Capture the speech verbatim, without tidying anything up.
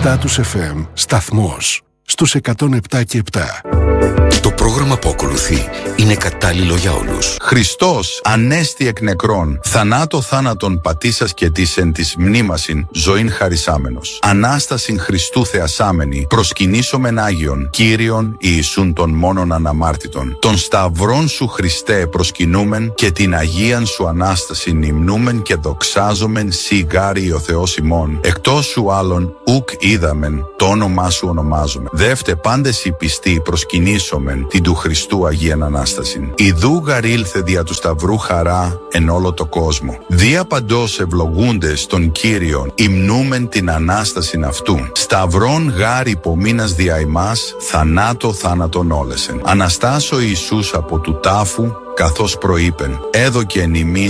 Status εφ εμ σταθμός στους εκατόν επτά και επτά. Το πρόγραμμα που ακολουθεί είναι κατάλληλο για όλους. Χριστός ανέστη εκ νεκρών, θανάτω θάνατον πατήσας και της εν της μνήμασιν ζωήν χαρισάμενος. Ανάστασιν Χριστού θεασάμενη, προσκυνήσομεν Άγιον, Κύριον Ιησούν των μόνον αναμάρτητων. Τον σταυρόν σου Χριστέ προσκυνούμεν και την Αγίαν σου Ανάστασιν υμνούμεν και δοξάζομεν σιγάρι ο Θεός ημών. Εκτός σου άλλων ουκ είδαμεν, το όνομά σου ονομάζομεν. Δεύτε πάντες οι πιστοί προσκυνήσομεν την του Χριστού Αγίαν Ανάστασιν. Ιδού γαρήλθε δια του σταυρού χαρά εν όλο το κόσμο. Δια παντός ευλογούντες τον Κύριον, υμνούμεν την Ανάστασιν αυτού. Σταυρών γάρ υπομείνας δια ημάς, θανάτω θάνατον όλεσεν. Αναστάσω Ιησούς από του τάφου, καθώς προείπεν, έδωκε εν ημίν